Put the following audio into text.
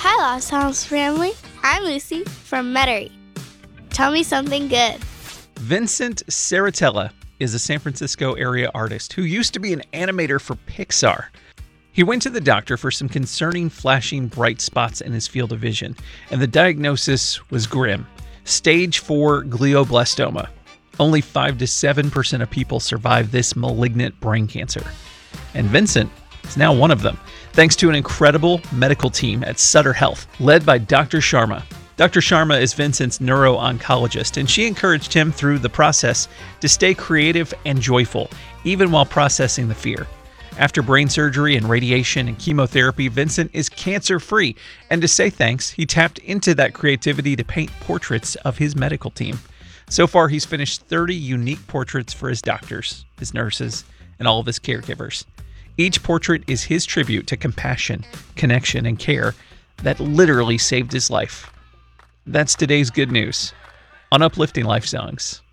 Hi, Lost Sounds family. I'm Lucy from Metairie. Tell me something good. Vincent Saratella is a San Francisco area artist who used to be an animator for Pixar. He went to the doctor for some concerning flashing bright spots in his field of vision, and the diagnosis was grim. Stage 4 glioblastoma. Only 5 to 7% of people survive this malignant brain cancer. And Vincent is now one of them, thanks to an incredible medical team at Sutter Health, led by Dr. Sharma. Dr. Sharma is Vincent's neuro-oncologist, and she encouraged him through the process to stay creative and joyful, even while processing the fear. After brain surgery and radiation and chemotherapy, Vincent is cancer-free, and to say thanks, he tapped into that creativity to paint portraits of his medical team. So far, he's finished 30 unique portraits for his doctors, his nurses, and all of his caregivers. Each portrait is his tribute to compassion, connection, and care that literally saved his life. That's today's good news on Uplifting Life Songs.